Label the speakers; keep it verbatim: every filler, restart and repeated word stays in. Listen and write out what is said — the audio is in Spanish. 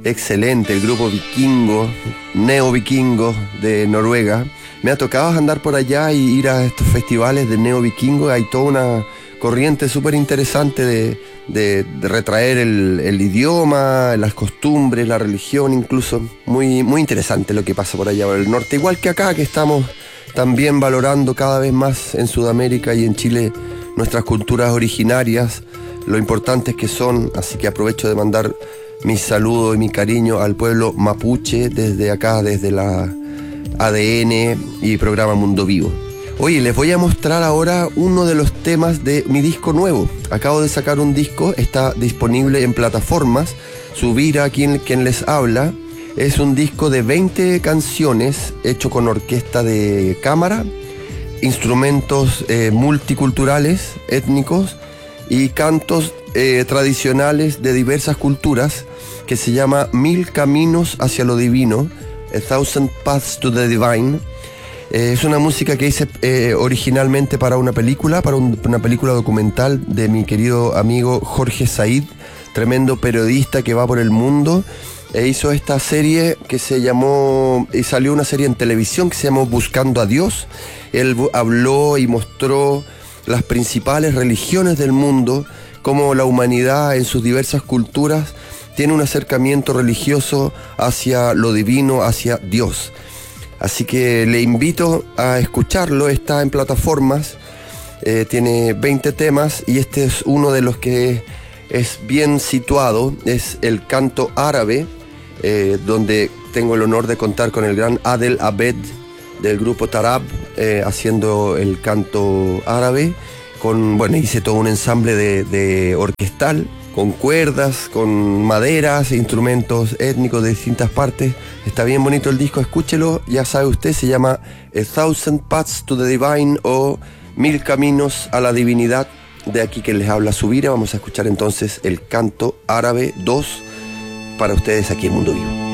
Speaker 1: excelente, el grupo Vikingo, Neo Vikingo de Noruega. Me ha tocado andar por allá y ir a estos festivales de Neo Vikingo. Hay toda una corriente súper interesante de, de, de retraer el, el idioma, las costumbres, la religión incluso. Muy, muy interesante lo que pasa por allá por el norte, igual que acá, que estamos también valorando cada vez más en Sudamérica y en Chile nuestras culturas originarias, lo importantes que son. Así que aprovecho de mandar mi saludo y mi cariño al pueblo mapuche desde acá, desde la A D N y programa Mundo Vivo. Oye, les voy a mostrar ahora uno de los temas de mi disco nuevo. Acabo de sacar un disco, está disponible en plataformas. Subira, quien, quien les habla, es un disco de veinte canciones hecho con orquesta de cámara, instrumentos eh, multiculturales, étnicos y cantos eh, tradicionales de diversas culturas, que se llama Mil Caminos hacia lo Divino, A Thousand Paths to the Divine. Eh, es una música que hice eh, originalmente para una película, para un, una película documental de mi querido amigo Jorge Said, tremendo periodista que va por el mundo, e hizo esta serie que se llamó, y salió una serie en televisión que se llamó Buscando a Dios. Él habló y mostró las principales religiones del mundo, cómo la humanidad en sus diversas culturas tiene un acercamiento religioso hacia lo divino, hacia Dios. Así que le invito a escucharlo, está en plataformas, eh, tiene veinte temas y este es uno de los que es bien situado, es el canto árabe, eh, donde tengo el honor de contar con el gran Adel Abed del grupo Tarab, eh, haciendo el canto árabe, con, bueno, hice todo un ensamble de, de orquestal, con cuerdas, con maderas, instrumentos étnicos de distintas partes. Está bien bonito el disco, escúchelo, ya sabe usted, se llama A Thousand Paths to the Divine o Mil Caminos a la Divinidad. De aquí que les habla Subira. Vamos a escuchar entonces el canto árabe dos para ustedes aquí en Mundo Vivo.